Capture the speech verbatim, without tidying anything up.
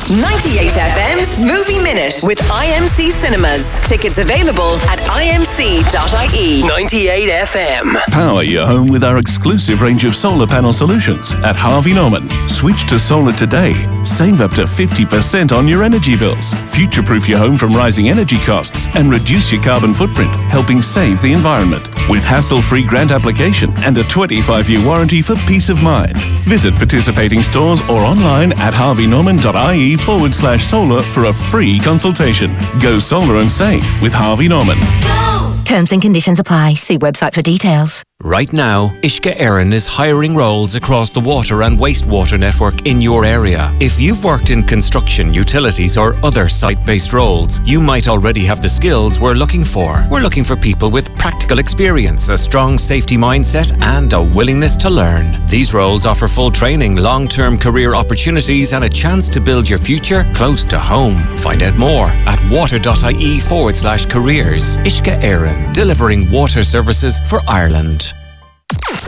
ninety-eight F M's Movie Minute with I M C Cinemas. Tickets available at I M C dot I E. ninety-eight F M. Power your home with our exclusive range of solar panel solutions at Harvey Norman. Switch to solar today. Save up to fifty percent on your energy bills. Future-proof your home from rising energy costs and reduce your carbon footprint, helping save the environment. With hassle-free grant application and a twenty-five year warranty for peace of mind. Visit participating stores or online at harvey norman dot I E forward slash solar for a free consultation. Go solar and save with Harvey Norman. Terms and conditions apply. See website for details. Right now, Ishka Éireann is hiring roles across the water and wastewater network in your area. If you've worked in construction, utilities or other site-based roles, you might already have the skills we're looking for. We're looking for people with practical experience, a strong safety mindset and a willingness to learn. These roles offer full training, long-term career opportunities and a chance to build your future close to home. Find out more at water.ie forward slash careers. Ishka Éireann, delivering water services for Ireland.